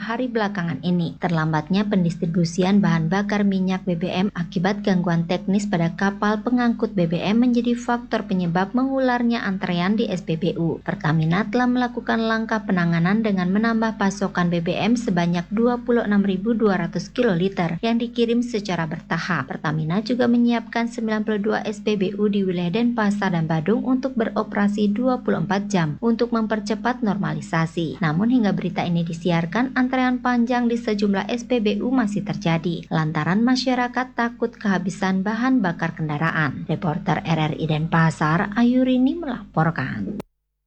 hari belakangan ini. Terlambatnya pendistribusian bahan bakar minyak BBM akibat gangguan teknis pada kapal pengangkut BBM menjadi faktor penyebab mengularnya antrean di SPBU. Pertamina telah melakukan langkah penanganan dengan menambah pasokan BBM sebanyak 26.200 kiloliter yang dikirim secara bertahap. Pertamina juga menyiapkan 92 SPBU di wilayah Denpasar dan Badung untuk beroperasi 24 jam untuk mempercepat normalisasi. Namun hingga berita ini disiarkan, antrean panjang di sejumlah SPBU masih terjadi lantaran masyarakat takut kehabisan bahan bakar kendaraan. Reporter RRI Denpasar, Ayurini melaporkan.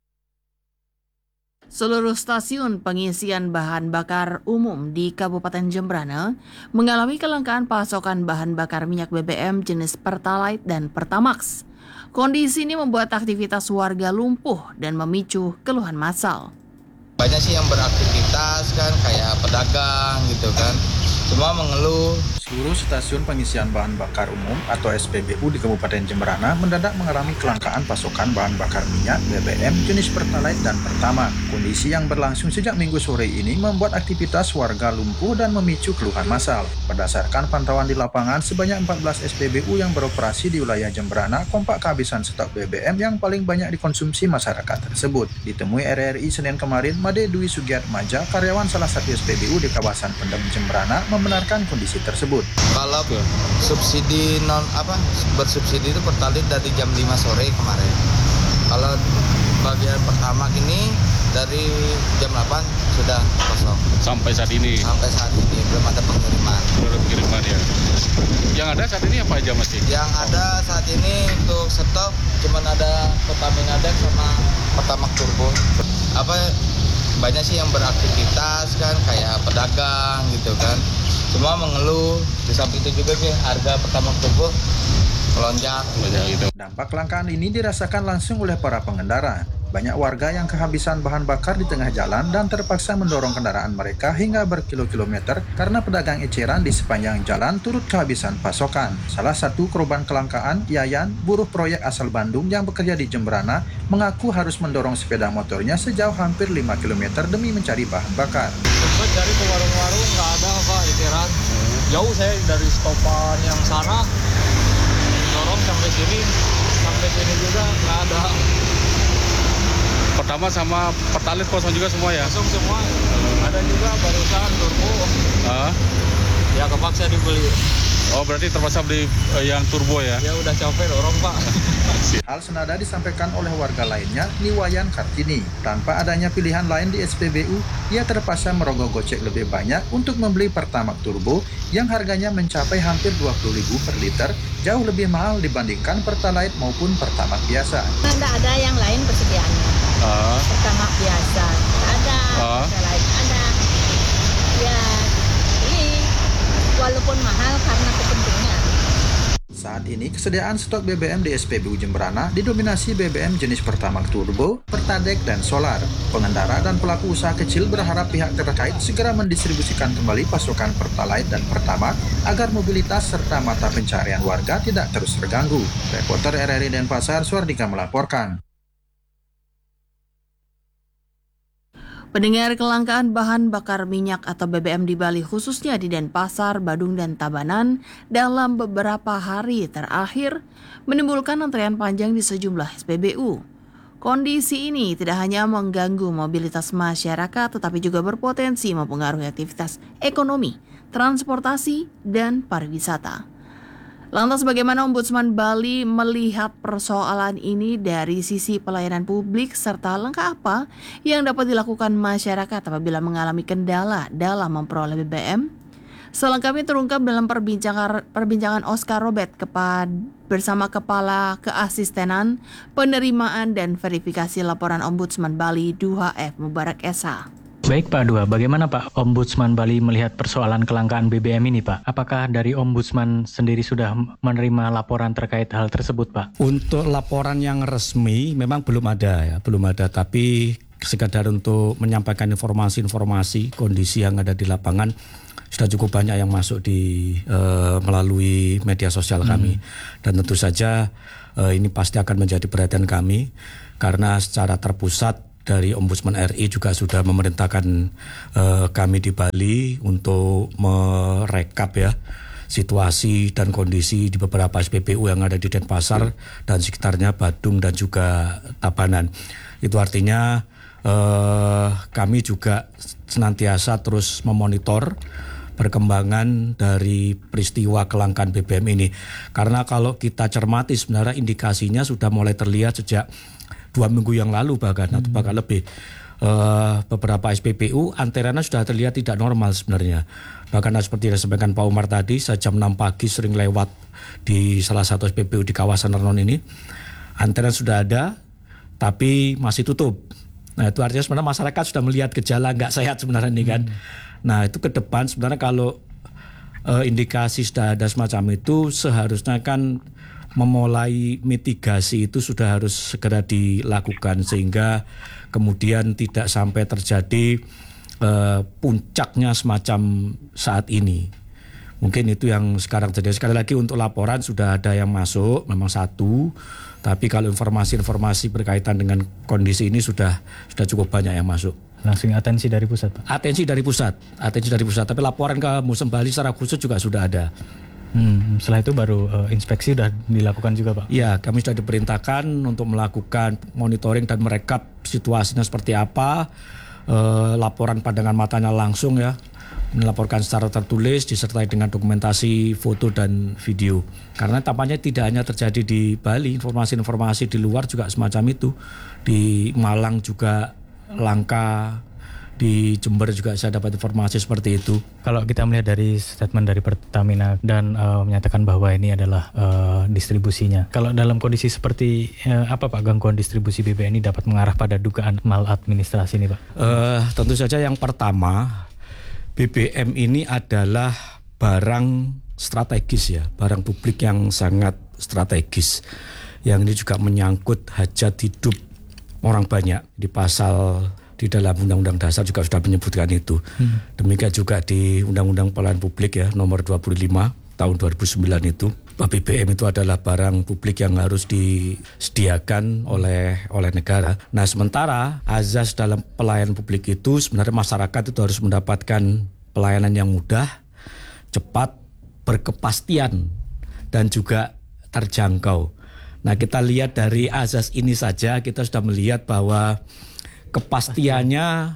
Seluruh stasiun pengisian bahan bakar umum di Kabupaten Jembrana mengalami kelangkaan pasokan bahan bakar minyak BBM jenis Pertalite dan Pertamax. Kondisi ini membuat aktivitas warga lumpuh dan memicu keluhan massal. Banyak sih yang beraktivitas kan, kayak pedagang gitu kan, semua mengeluh. Seluruh stasiun pengisian bahan bakar umum atau SPBU di Kabupaten Jembrana mendadak mengalami kelangkaan pasokan bahan bakar minyak BBM jenis Pertalite dan Pertamax. Kondisi yang berlangsung sejak Minggu sore ini membuat aktivitas warga lumpuh dan memicu keluhan massal. Berdasarkan pantauan di lapangan, sebanyak 14 SPBU yang beroperasi di wilayah Jembrana kompak kehabisan stok BBM yang paling banyak dikonsumsi masyarakat tersebut. Ditemui RRI Senin kemarin, Made Dwi Sugiatmaja, karyawan salah satu SPBU di kawasan Pendem Jembrana, membenarkan kondisi tersebut. Kalau subsidi bersubsidi itu Pertalite dari jam 5 sore kemarin. Kalau bagian Pertamax ini dari jam 8 sudah kosong. Sampai saat ini? Sampai saat ini belum ada pengiriman. Belum pengiriman ya. Yang ada saat ini apa aja masih? Yang ada saat ini untuk stok cuma ada Pertamina Dex sama Pertamax Turbo. Banyak sih yang beraktivitas kan, kayak pedagang gitu kan, semua mengeluh. Di samping itu juga sih harga Pertamax Turbo melonjak gitu. Dampak kelangkaan ini dirasakan langsung oleh para pengendara. Banyak warga yang kehabisan bahan bakar di tengah jalan dan terpaksa mendorong kendaraan mereka hingga berkilo-kilometer karena pedagang eceran di sepanjang jalan turut kehabisan pasokan. Salah satu korban kelangkaan, Yayan, buruh proyek asal Bandung yang bekerja di Jembrana, mengaku harus mendorong sepeda motornya sejauh hampir 5 km demi mencari bahan bakar. Sempat cari ke warung-warung, nggak ada Pak eceran. Jauh saya dari stopan yang sana, dorong sampai sini juga nggak ada. Pertama sama Pertalite kosong juga semua ya? Kosong semua. Ada juga barusan turbo. Ya kepaksa dibeli. Oh berarti terpaksa beli yang turbo ya? Ya udah capek dorong Pak. Hal senada disampaikan oleh warga lainnya, Niwayan Kartini. Tanpa adanya pilihan lain di SPBU, ia terpaksa merogoh gocek lebih banyak untuk membeli Pertamax Turbo yang harganya mencapai hampir 20.000 per liter, jauh lebih mahal dibandingkan Pertalite maupun Pertamax biasa. Tidak ada yang lain persediaannya. Pertamax biasa ada, Pertalite ada. Ya, ini walaupun mahal karena kepentingan. Saat ini kesediaan stok BBM di SPBU Jembrana didominasi BBM jenis Pertamax Turbo, Pertadex, dan Solar. Pengendara dan pelaku usaha kecil berharap pihak terkait segera mendistribusikan kembali pasokan Pertalite dan Pertamax agar mobilitas serta mata pencarian warga tidak terus terganggu. Reporter RRI Denpasar, Suardika melaporkan. Pendengar, kelangkaan bahan bakar minyak atau BBM di Bali khususnya di Denpasar, Badung, dan Tabanan dalam beberapa hari terakhir menimbulkan antrean panjang di sejumlah SPBU. Kondisi ini tidak hanya mengganggu mobilitas masyarakat tetapi juga berpotensi mempengaruhi aktivitas ekonomi, transportasi, dan pariwisata. Lantas bagaimana Ombudsman Bali melihat persoalan ini dari sisi pelayanan publik serta langkah apa yang dapat dilakukan masyarakat apabila mengalami kendala dalam memperoleh BBM? Selengkapnya terungkap dalam perbincangan Oscar Robert bersama Kepala Keasistenan, Penerimaan dan Verifikasi Laporan Ombudsman Bali 2F Mubarak Esa. Baik Pak Dua, bagaimana Pak Ombudsman Bali melihat persoalan kelangkaan BBM ini Pak? Apakah dari Ombudsman sendiri sudah menerima laporan terkait hal tersebut Pak? Untuk laporan yang resmi memang belum ada, tapi sekadar untuk menyampaikan informasi kondisi yang ada di lapangan sudah cukup banyak yang masuk melalui media sosial kami. Dan tentu saja ini pasti akan menjadi perhatian kami karena secara terpusat dari Ombudsman RI juga sudah memerintahkan kami di Bali untuk merekap ya situasi dan kondisi di beberapa SPBU yang ada di Denpasar dan sekitarnya, Badung dan juga Tabanan. Itu artinya kami juga senantiasa terus memonitor perkembangan dari peristiwa kelangkaan BBM ini. Karena kalau kita cermati sebenarnya indikasinya sudah mulai terlihat sejak 2 minggu yang lalu bahkan atau bahkan lebih. Beberapa SPBU antreannya sudah terlihat tidak normal sebenarnya. Bahkan seperti yang disampaikan Pak Umar tadi, jam 6 pagi sering lewat di salah satu SPBU di kawasan Renon ini. Antrean sudah ada, tapi masih tutup. Nah itu artinya sebenarnya masyarakat sudah melihat gejala nggak sehat sebenarnya ini kan. Nah itu ke depan sebenarnya kalau indikasi sudah ada semacam itu, seharusnya kan memulai mitigasi itu sudah harus segera dilakukan sehingga kemudian tidak sampai terjadi puncaknya semacam saat ini. Mungkin itu yang sekarang terjadi. Sekali lagi untuk laporan sudah ada yang masuk, memang 1. Tapi kalau informasi-informasi berkaitan dengan kondisi ini sudah cukup banyak yang masuk. Langsung atensi dari pusat, Pak? Atensi dari pusat. Tapi laporan ke Museum Bali secara khusus juga sudah ada. Setelah itu baru inspeksi sudah dilakukan juga, Pak? Ya, kami sudah diperintahkan untuk melakukan monitoring dan merekap situasinya seperti apa. Laporan pandangan matanya langsung ya, melaporkan secara tertulis disertai dengan dokumentasi foto dan video. Karena tampaknya tidak hanya terjadi di Bali, informasi-informasi di luar juga semacam itu. Di Malang juga langka, di Jember juga saya dapat informasi seperti itu. Kalau kita melihat dari statement dari Pertamina dan menyatakan bahwa ini adalah distribusinya. Kalau dalam kondisi seperti apa Pak, gangguan distribusi BBM ini dapat mengarah pada dugaan maladministrasi ini Pak? Tentu saja yang pertama, BBM ini adalah barang strategis ya, barang publik yang sangat strategis. Yang ini juga menyangkut hajat hidup orang banyak. Di dalam Undang-Undang Dasar juga sudah menyebutkan itu. Demikian juga di Undang-Undang Pelayanan Publik ya, nomor 25 tahun 2009 itu. BBM itu adalah barang publik yang harus disediakan oleh negara. Nah sementara azas dalam pelayanan publik itu sebenarnya masyarakat itu harus mendapatkan pelayanan yang mudah, cepat, berkepastian, dan juga terjangkau. Nah kita lihat dari azas ini saja kita sudah melihat bahwa kepastiannya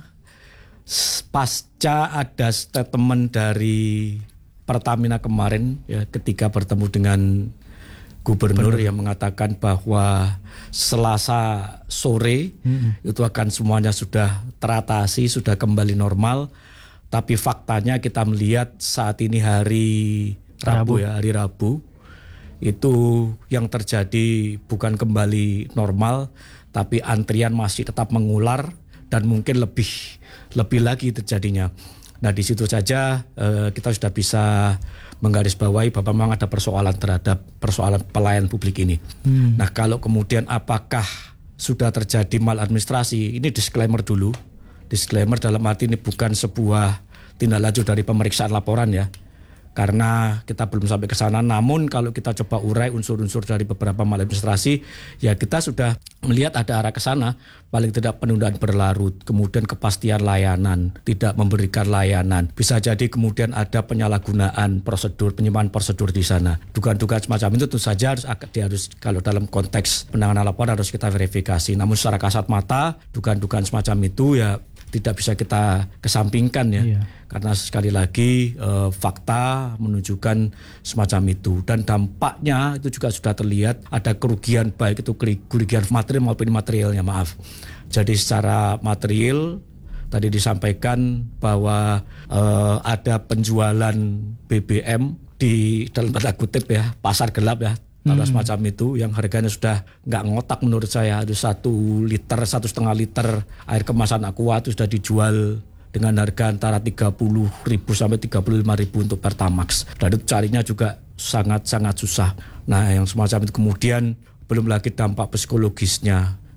pasca ada statement dari Pertamina kemarin ya, ketika bertemu dengan gubernur yang mengatakan bahwa Selasa sore itu akan semuanya sudah teratasi, sudah kembali normal. Tapi faktanya kita melihat saat ini hari Rabu ya, hari Rabu itu yang terjadi bukan kembali normal, tapi antrian masih tetap mengular dan mungkin lebih lagi terjadinya. Nah di situ saja kita sudah bisa menggarisbawahi bahwa memang ada persoalan terhadap persoalan pelayanan publik ini. Nah kalau kemudian apakah sudah terjadi maladministrasi, ini disclaimer dulu. Disclaimer dalam arti ini bukan sebuah tindak lanjut dari pemeriksaan laporan ya. Karena kita belum sampai ke sana, namun kalau kita coba urai unsur-unsur dari beberapa maladministrasi, ya kita sudah melihat ada arah ke sana, paling tidak penundaan berlarut, kemudian kepastian layanan, tidak memberikan layanan, bisa jadi kemudian ada penyalahgunaan prosedur, penyimpangan prosedur di sana. Dugaan-dugaan semacam itu tentu saja harus kalau dalam konteks penanganan laporan harus kita verifikasi. Namun secara kasat mata, dugaan-dugaan semacam itu ya tidak bisa kita kesampingkan ya. Iya. Karena sekali lagi fakta menunjukkan semacam itu dan dampaknya itu juga sudah terlihat ada kerugian, baik itu kerugian material maupun materialnya, maaf. Jadi secara material tadi disampaikan bahwa ada penjualan BBM di dalam tanda kutip ya, pasar gelap ya. Semacam itu yang harganya sudah nggak ngotak menurut saya. Ada 1 liter, 1,5 liter air kemasan Aqua itu sudah dijual dengan harga antara 30.000 sampai 35.000 untuk Pertamax. Dan itu carinya juga sangat-sangat susah. Nah yang semacam itu kemudian belum lagi dampak psikologisnya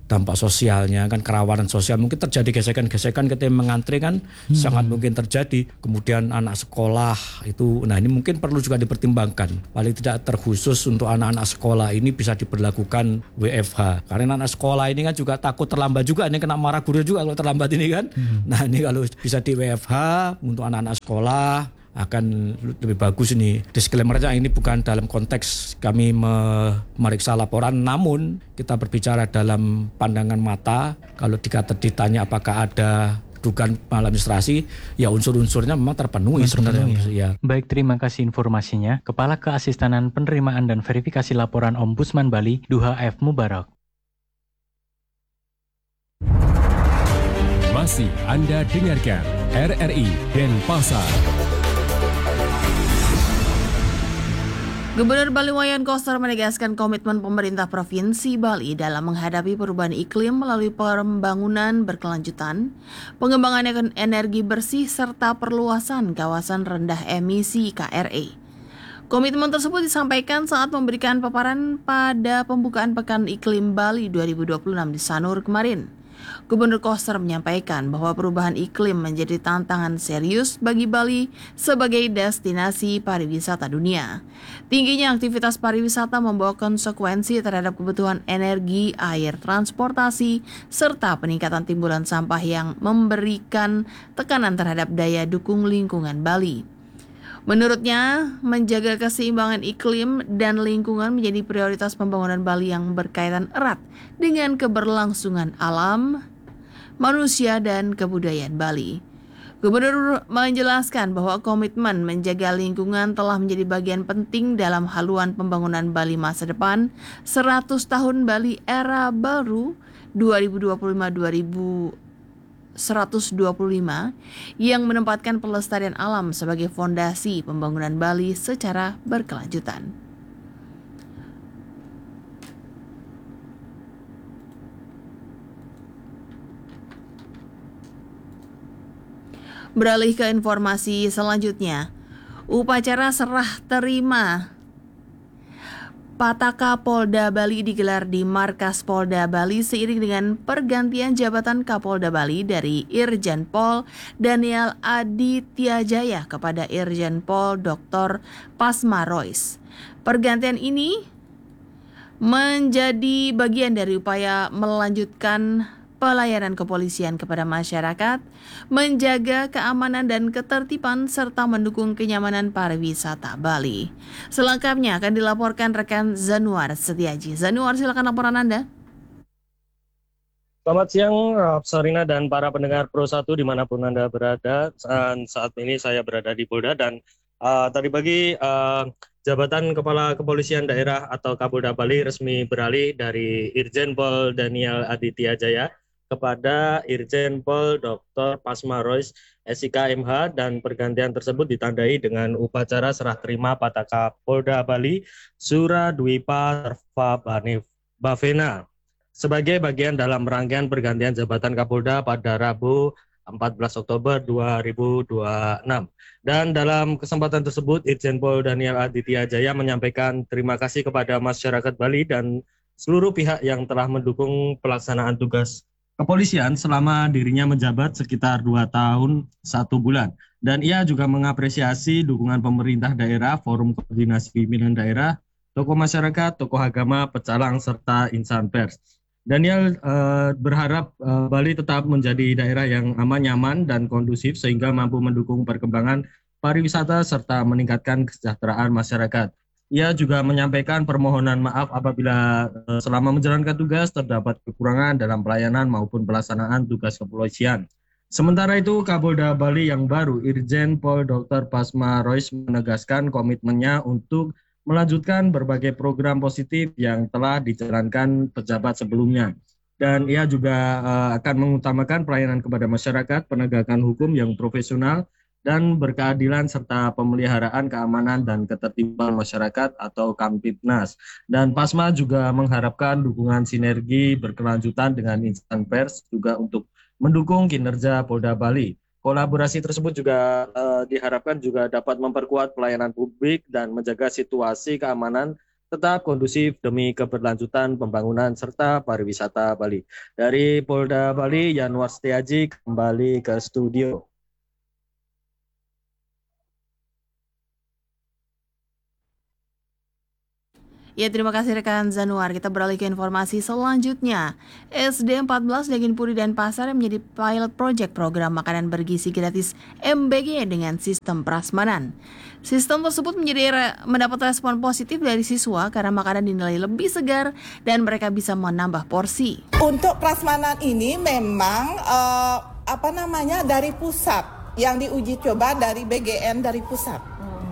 dampak sosialnya kan, kerawanan sosial, mungkin terjadi gesekan-gesekan ketika mengantri kan sangat mungkin terjadi. Kemudian anak sekolah itu, nah ini mungkin perlu juga dipertimbangkan, paling tidak terkhusus untuk anak-anak sekolah ini bisa diberlakukan WFH, karena anak sekolah ini kan juga takut terlambat juga, ini kena marah guru juga kalau terlambat ini kan. Nah ini kalau bisa di WFH untuk anak-anak sekolah akan lebih bagus ini. Disclaimer-nya ini bukan dalam konteks kami memeriksa laporan, namun kita berbicara dalam pandangan mata. Kalau ditanya apakah ada dugaan maladministrasi, ya unsur-unsurnya memang terpenuhi sebenarnya. Ya. Baik, terima kasih informasinya. Kepala Keasistenan Penerimaan dan Verifikasi Laporan Ombudsman Bali, Duha F. Mubarak. Masih Anda dengarkan RRI Denpasar. Gubernur Bali Wayan Koster menegaskan komitmen pemerintah Provinsi Bali dalam menghadapi perubahan iklim melalui pembangunan berkelanjutan, pengembangan energi bersih, serta perluasan kawasan rendah emisi KRE. Komitmen tersebut disampaikan saat memberikan paparan pada pembukaan Pekan Iklim Bali 2026 di Sanur kemarin. Gubernur Koster menyampaikan bahwa perubahan iklim menjadi tantangan serius bagi Bali sebagai destinasi pariwisata dunia. Tingginya aktivitas pariwisata membawa konsekuensi terhadap kebutuhan energi, air, transportasi, serta peningkatan timbulan sampah yang memberikan tekanan terhadap daya dukung lingkungan Bali. Menurutnya, menjaga keseimbangan iklim dan lingkungan menjadi prioritas pembangunan Bali yang berkaitan erat dengan keberlangsungan alam, manusia, dan kebudayaan Bali. Gubernur menjelaskan bahwa komitmen menjaga lingkungan telah menjadi bagian penting dalam haluan pembangunan Bali masa depan 100 tahun Bali era baru 2025-2025 yang menempatkan pelestarian alam sebagai fondasi pembangunan Bali secara berkelanjutan. Beralih ke informasi selanjutnya, upacara serah terima Pataka Polda Bali digelar di Markas Polda Bali seiring dengan pergantian jabatan Kapolda Bali dari Irjen Pol Daniel Aditya kepada Irjen Pol Dr. Pasma Roys. Pergantian ini menjadi bagian dari upaya melanjutkan pelayanan kepolisian kepada masyarakat, menjaga keamanan dan ketertiban, serta mendukung kenyamanan pariwisata Bali. Selengkapnya akan dilaporkan rekan Zanuar Setiaji. Zanuar, silakan laporan Anda. Selamat siang, Sarina dan para pendengar Pro 1 dimanapun Anda berada. Saat ini saya berada di Polda dan tadi pagi jabatan Kepala Kepolisian Daerah atau Kapolda Bali resmi beralih dari Irjen Pol Daniel Aditya kepada Irjen Pol Dr. Pasma Roys SIK MH, dan pergantian tersebut ditandai dengan upacara serah terima Pataka Polda Bali Suradwipa Serva Bavena sebagai bagian dalam rangkaian pergantian jabatan Kapolda pada Rabu 14 Oktober 2026. Dan dalam kesempatan tersebut Irjen Pol Daniel Aditya menyampaikan terima kasih kepada masyarakat Bali dan seluruh pihak yang telah mendukung pelaksanaan tugas kepolisian selama dirinya menjabat sekitar 2 tahun 1 bulan. Dan ia juga mengapresiasi dukungan pemerintah daerah, forum koordinasi pimpinan daerah, tokoh masyarakat, tokoh agama, pecalang, serta insan pers. Daniel berharap Bali tetap menjadi daerah yang aman, nyaman, dan kondusif sehingga mampu mendukung perkembangan pariwisata serta meningkatkan kesejahteraan masyarakat. Ia juga menyampaikan permohonan maaf apabila selama menjalankan tugas terdapat kekurangan dalam pelayanan maupun pelaksanaan tugas kepolisian. Sementara itu, Kapolda Bali yang baru, Irjen Pol Dr. Pasma Roys, menegaskan komitmennya untuk melanjutkan berbagai program positif yang telah dijalankan pejabat sebelumnya. Dan ia juga akan mengutamakan pelayanan kepada masyarakat, penegakan hukum yang profesional, dan berkeadilan serta pemeliharaan keamanan dan ketertiban masyarakat atau Kamtibnas. Dan Pasma juga mengharapkan dukungan sinergi berkelanjutan dengan insan pers juga untuk mendukung kinerja Polda Bali. Kolaborasi tersebut juga diharapkan juga dapat memperkuat pelayanan publik dan menjaga situasi keamanan tetap kondusif demi keberlanjutan pembangunan serta pariwisata Bali. Dari Polda Bali, Yanwar Setiaji kembali ke studio. Ya, terima kasih rekan Zanuar. Kita beralih ke informasi selanjutnya. SD 14 Daginpuri dan Pasar yang menjadi pilot project program makanan bergizi gratis MBG dengan sistem prasmanan. Sistem tersebut mendapat respon positif dari siswa karena makanan dinilai lebih segar dan mereka bisa menambah porsi. Untuk prasmanan ini memang dari pusat yang diuji coba dari BGN dari pusat.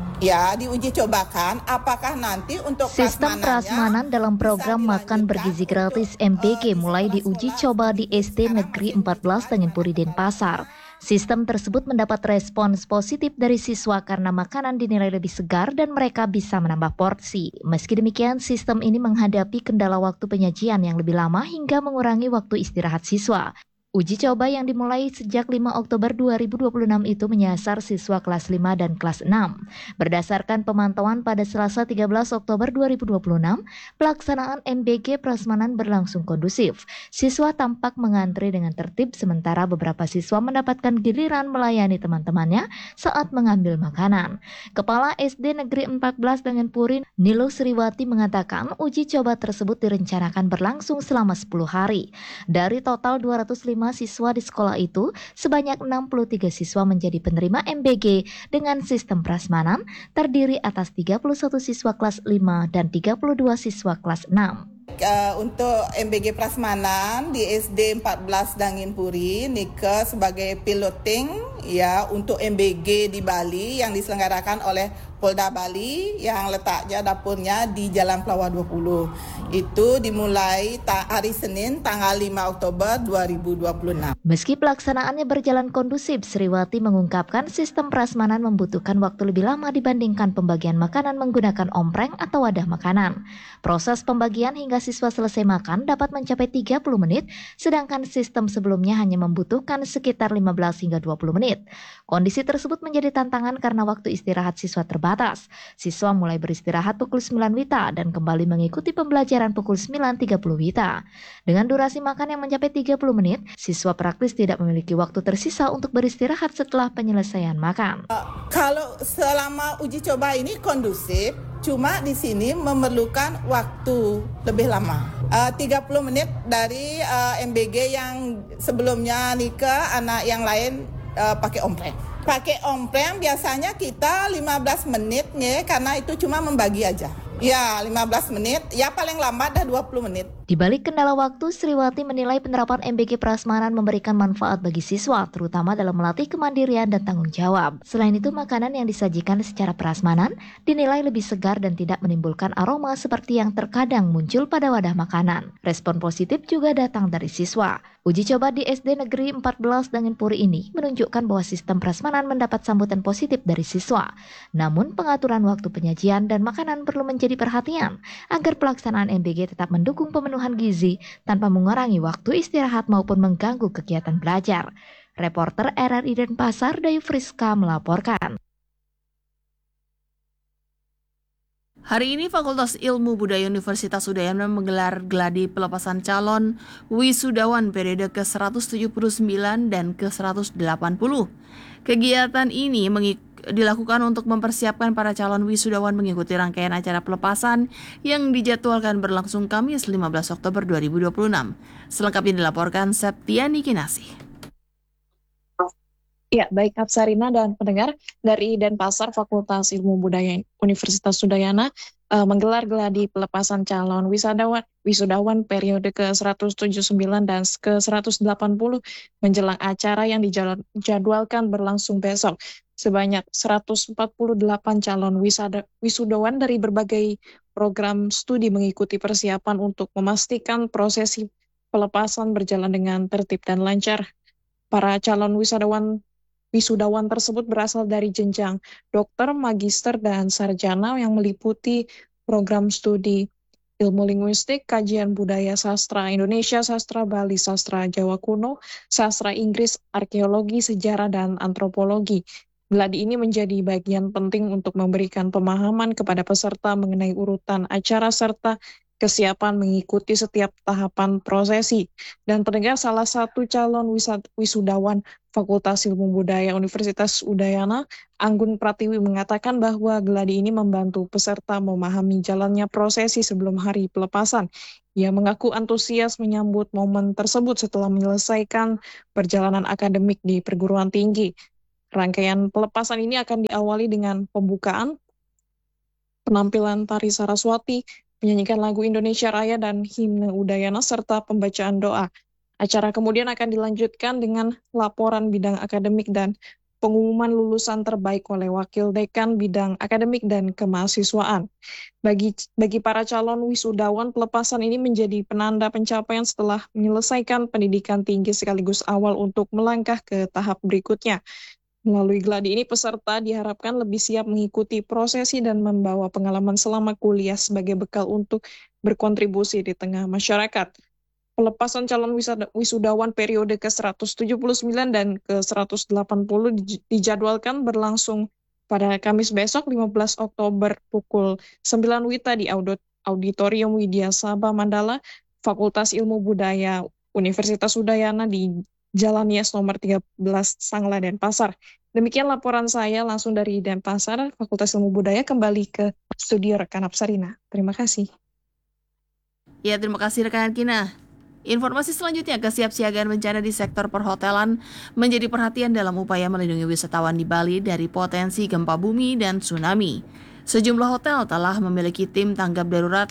Ya, diuji cobakan apakah nanti untuk sistem prasmanan dalam program makan bergizi gratis MBG mulai diuji coba di SD Negeri 14 Daginpuri Denpasar. Sistem tersebut mendapat respons positif dari siswa karena makanan dinilai lebih segar dan mereka bisa menambah porsi. Meski demikian, sistem ini menghadapi kendala waktu penyajian yang lebih lama hingga mengurangi waktu istirahat siswa. Uji coba yang dimulai sejak 5 Oktober 2026 itu menyasar siswa kelas 5 dan kelas 6. Berdasarkan pemantauan pada Selasa 13 Oktober 2026, pelaksanaan MBG prasmanan berlangsung kondusif. Siswa tampak mengantri dengan tertib sementara beberapa siswa mendapatkan giliran melayani teman-temannya saat mengambil makanan. Kepala SD Negeri 14 Daginpuri, Nilo Sriwati mengatakan uji coba tersebut direncanakan berlangsung selama 10 hari. Dari total 205 siswa di sekolah itu, sebanyak 63 siswa menjadi penerima MBG dengan sistem prasmanan, terdiri atas 31 siswa kelas 5 dan 32 siswa kelas 6. Untuk MBG prasmanan di SD 14 Daginpuri, Nika sebagai piloting ya untuk MBG di Bali yang diselenggarakan oleh Polda Bali yang letaknya dapurnya di Jalan Plawa 20. Itu dimulai hari Senin tanggal 5 Oktober 2026. Meski pelaksanaannya berjalan kondusif, Sriwati mengungkapkan sistem prasmanan membutuhkan waktu lebih lama dibandingkan pembagian makanan menggunakan ompreng atau wadah makanan. Proses pembagian hingga siswa selesai makan dapat mencapai 30 menit, sedangkan sistem sebelumnya hanya membutuhkan sekitar 15 hingga 20 menit. Kondisi tersebut menjadi tantangan karena waktu istirahat siswa terbatas. Siswa mulai beristirahat pukul 9 WITA dan kembali mengikuti pembelajaran pukul 9.30 WITA. Dengan durasi makan yang mencapai 30 menit, siswa praktis tidak memiliki waktu tersisa untuk beristirahat setelah penyelesaian makan. Kalau selama uji coba ini kondusif, cuma di sini memerlukan waktu lebih lama. 30 menit dari MBG yang sebelumnya Nika, anak yang lain pakai ompreng. Pakai ompreng biasanya kita 15 menit ya, karena itu cuma membagi aja. Ya, 15 menit, ya paling lambat dah 20 menit. Di balik kendala waktu, Sriwati menilai penerapan MBG prasmanan memberikan manfaat bagi siswa, terutama dalam melatih kemandirian dan tanggung jawab. Selain itu, makanan yang disajikan secara prasmanan dinilai lebih segar dan tidak menimbulkan aroma seperti yang terkadang muncul pada wadah makanan. Respon positif juga datang dari siswa. Uji coba di SD Negeri 14 Daginpuri ini menunjukkan bahwa sistem prasmanan mendapat sambutan positif dari siswa. Namun, pengaturan waktu penyajian dan makanan perlu menjadi perhatian agar pelaksanaan MBG tetap mendukung pemenuhan gizi tanpa mengurangi waktu istirahat maupun mengganggu kegiatan belajar. Reporter RRI Denpasar, Dayu Friska melaporkan. Hari ini Fakultas Ilmu Budaya Universitas Udayana menggelar gladi pelepasan calon wisudawan periode ke-179 dan ke-180. Kegiatan ini dilakukan untuk mempersiapkan para calon wisudawan mengikuti rangkaian acara pelepasan yang dijadwalkan berlangsung Kamis 15 Oktober 2026. Selengkapnya dilaporkan Septiani Kinasih. Ya, baik Apsarina dan pendengar, dari Denpasar Fakultas Ilmu Budaya Universitas Udayana menggelar gladi pelepasan calon wisudawan periode ke-179 dan ke-180 menjelang acara yang dijadwalkan berlangsung besok. Sebanyak 148 calon wisudawan dari berbagai program studi mengikuti persiapan untuk memastikan prosesi pelepasan berjalan dengan tertib dan lancar. Para calon wisudawan tersebut berasal dari jenjang dokter, magister, dan sarjana yang meliputi program studi ilmu linguistik, kajian budaya sastra Indonesia, sastra Bali, sastra Jawa kuno, sastra Inggris, arkeologi, sejarah, dan antropologi. Geladi ini menjadi bagian penting untuk memberikan pemahaman kepada peserta mengenai urutan acara serta kesiapan mengikuti setiap tahapan prosesi. Dan pendengar, salah satu calon wisudawan Fakultas Ilmu Budaya Universitas Udayana, Anggun Pratiwi, mengatakan bahwa geladi ini membantu peserta memahami jalannya prosesi sebelum hari pelepasan. Ia mengaku antusias menyambut momen tersebut setelah menyelesaikan perjalanan akademik di perguruan tinggi. Rangkaian pelepasan ini akan diawali dengan pembukaan, penampilan tari Saraswati, menyanyikan lagu Indonesia Raya dan himne Udayana, serta pembacaan doa. Acara kemudian akan dilanjutkan dengan laporan bidang akademik dan pengumuman lulusan terbaik oleh Wakil Dekan Bidang Akademik dan Kemahasiswaan. Bagi para calon wisudawan, pelepasan ini menjadi penanda pencapaian setelah menyelesaikan pendidikan tinggi sekaligus awal untuk melangkah ke tahap berikutnya. Melalui geladi ini, peserta diharapkan lebih siap mengikuti prosesi dan membawa pengalaman selama kuliah sebagai bekal untuk berkontribusi di tengah masyarakat. Pelepasan calon wisudawan periode ke-179 dan ke-180 dijadwalkan berlangsung pada Kamis besok 15 Oktober pukul 9 WITA di Auditorium Widya Sabha Mandala, Fakultas Ilmu Budaya Universitas Udayana di Jalan Yes nomor 13 Sangla, Denpasar. Demikian laporan saya langsung dari Denpasar, Fakultas Ilmu Budaya. Kembali ke studio rekan Apsarina. Terima kasih. Ya, terima kasih rekan Kina. Informasi selanjutnya, kesiapsiagaan bencana di sektor perhotelan menjadi perhatian dalam upaya melindungi wisatawan di Bali dari potensi gempa bumi dan tsunami. Sejumlah hotel telah memiliki tim tanggap darurat,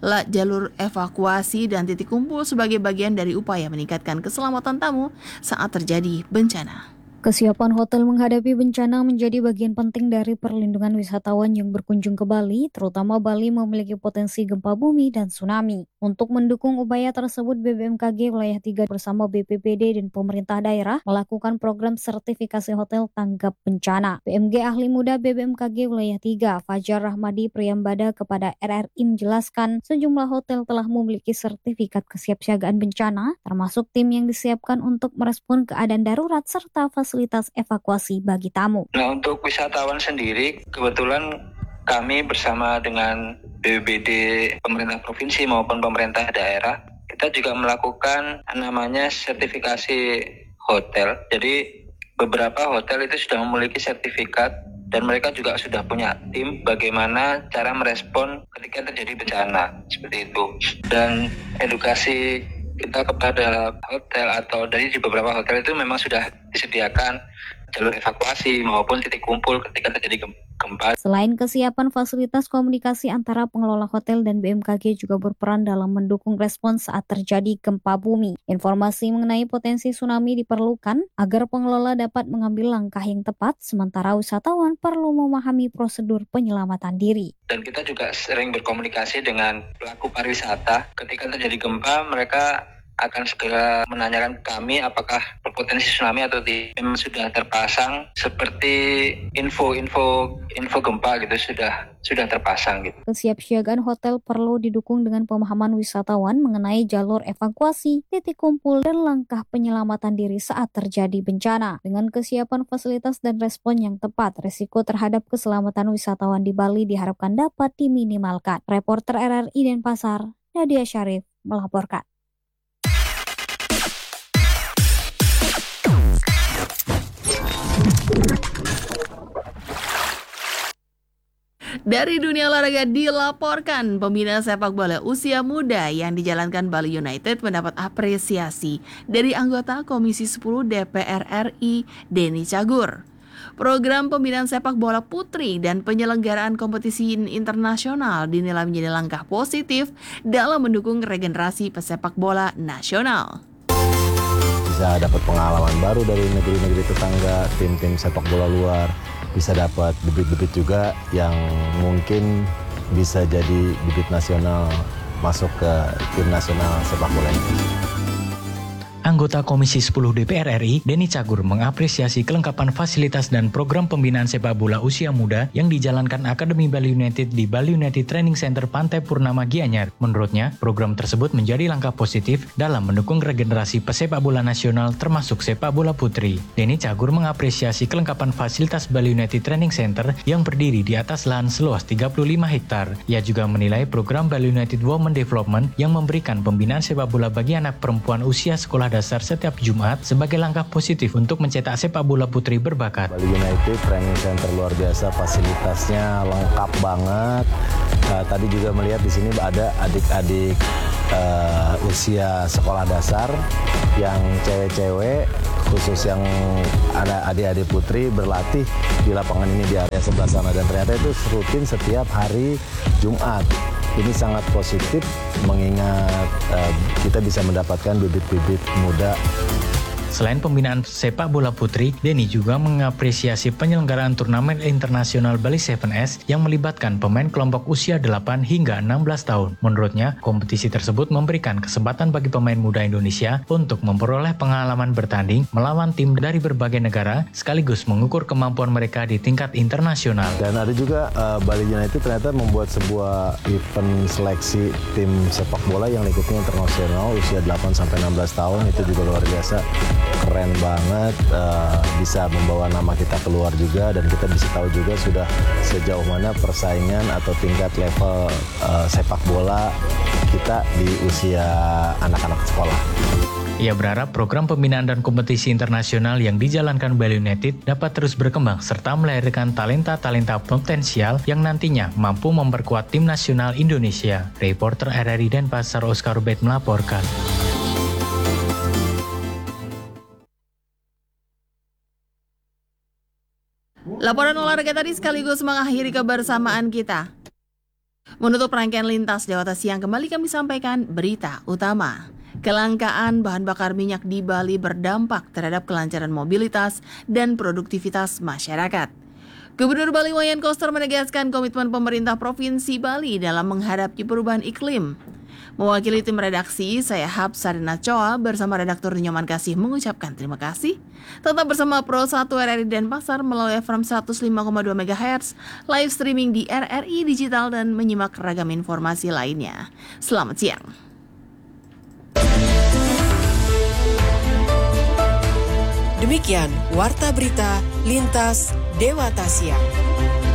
jalur evakuasi dan titik kumpul sebagai bagian dari upaya meningkatkan keselamatan tamu saat terjadi bencana. Kesiapan hotel menghadapi bencana menjadi bagian penting dari perlindungan wisatawan yang berkunjung ke Bali, terutama Bali memiliki potensi gempa bumi dan tsunami. Untuk mendukung upaya tersebut, BBMKG Wilayah 3 bersama BPBD dan pemerintah daerah melakukan program sertifikasi hotel tanggap bencana. PMG Ahli Muda BBMKG Wilayah 3, Fajar Rahmadi Priyambada kepada RRI menjelaskan sejumlah hotel telah memiliki sertifikat kesiapsiagaan bencana, termasuk tim yang disiapkan untuk merespon keadaan darurat serta fasilitas evakuasi bagi tamu. Nah, untuk wisatawan sendiri, kebetulan kami bersama dengan BPBD pemerintah provinsi maupun pemerintah daerah, kita juga melakukan namanya sertifikasi hotel. Jadi beberapa hotel itu sudah memiliki sertifikat dan mereka juga sudah punya tim bagaimana cara merespon ketika terjadi bencana, seperti itu. Dan edukasi kita kepada hotel atau dari di beberapa hotel itu memang sudah disediakan jalur evakuasi maupun titik kumpul ketika terjadi gempa. Selain kesiapan, fasilitas komunikasi antara pengelola hotel dan BMKG juga berperan dalam mendukung respons saat terjadi gempa bumi. Informasi mengenai potensi tsunami diperlukan agar pengelola dapat mengambil langkah yang tepat, sementara wisatawan perlu memahami prosedur penyelamatan diri. Dan kita juga sering berkomunikasi dengan pelaku pariwisata. Ketika terjadi gempa, mereka akan segera menanyakan ke kami apakah berpotensi tsunami atau tidak. Memang sudah terpasang seperti info gempa gitu, sudah terpasang gitu. Kesiapsiagaan hotel perlu didukung dengan pemahaman wisatawan mengenai jalur evakuasi, titik kumpul, dan langkah penyelamatan diri saat terjadi bencana. Dengan kesiapan fasilitas dan respon yang tepat, risiko terhadap keselamatan wisatawan di Bali diharapkan dapat diminimalkan. Reporter RRI Denpasar, Nadia Syarif melaporkan. Dari dunia olahraga dilaporkan, pembina sepak bola usia muda yang dijalankan Bali United mendapat apresiasi dari anggota Komisi 10 DPR RI, Denny Cagur. Program pembinaan sepak bola putri dan penyelenggaraan kompetisi internasional dinilai menjadi langkah positif dalam mendukung regenerasi pesepak bola nasional. Bisa dapat pengalaman baru dari negeri-negeri tetangga, tim-tim sepak bola luar, bisa dapat bibit-bibit juga yang mungkin bisa jadi bibit nasional masuk ke tim nasional sepak bola Indonesia. Anggota Komisi 10 DPR RI, Denny Cagur, mengapresiasi kelengkapan fasilitas dan program pembinaan sepak bola usia muda yang dijalankan Akademi Bali United di Bali United Training Center Pantai Purnama Gianyar. Menurutnya, program tersebut menjadi langkah positif dalam mendukung regenerasi pesepak bola nasional termasuk sepak bola putri. Denny Cagur mengapresiasi kelengkapan fasilitas Bali United Training Center yang berdiri di atas lahan seluas 35 hektar. Ia juga menilai program Bali United Women Development yang memberikan pembinaan sepak bola bagi anak perempuan usia sekolah dasar setiap Jumat sebagai langkah positif untuk mencetak sepak bola putri berbakat. Bali United Training Center luar biasa, fasilitasnya lengkap banget. Tadi juga melihat di sini ada adik-adik usia sekolah dasar yang cewek-cewek, khusus yang ada adik-adik putri berlatih di lapangan ini di area sebelah sana, dan ternyata itu rutin setiap hari Jumat. Ini sangat positif mengingat kita bisa mendapatkan bibit-bibit muda. Selain pembinaan sepak bola putri, Denny juga mengapresiasi penyelenggaraan turnamen internasional Bali 7S yang melibatkan pemain kelompok usia 8 hingga 16 tahun. Menurutnya, kompetisi tersebut memberikan kesempatan bagi pemain muda Indonesia untuk memperoleh pengalaman bertanding melawan tim dari berbagai negara, sekaligus mengukur kemampuan mereka di tingkat internasional. Dan ada juga Bali United ternyata membuat sebuah event seleksi tim sepak bola yang ikutnya internasional usia 8-16 tahun, itu juga luar biasa. Keren banget, bisa membawa nama kita keluar juga, dan kita bisa tahu juga sudah sejauh mana persaingan atau tingkat level sepak bola kita di usia anak-anak sekolah. Ia berharap program pembinaan dan kompetisi internasional yang dijalankan Bali United dapat terus berkembang serta melahirkan talenta-talenta potensial yang nantinya mampu memperkuat tim nasional Indonesia. Reporter RRI Denpasar Oscar Rubet melaporkan. Laporan olahraga tadi sekaligus mengakhiri kebersamaan kita. Menutup rangkaian lintas Dewata Siang, kembali kami sampaikan berita utama. Kelangkaan bahan bakar minyak di Bali berdampak terhadap kelancaran mobilitas dan produktivitas masyarakat. Gubernur Bali Wayan Koster menegaskan komitmen pemerintah Provinsi Bali dalam menghadapi perubahan iklim. Mewakili tim redaksi, saya Hapsarina Choa bersama redaktur Nyoman Kasih mengucapkan terima kasih. Tetap bersama Pro 1 RRI Denpasar melalui FM 105,2 MHz, live streaming di RRI Digital dan menyimak ragam informasi lainnya. Selamat siang. Demikian Warta Berita Lintas Dewata Siang.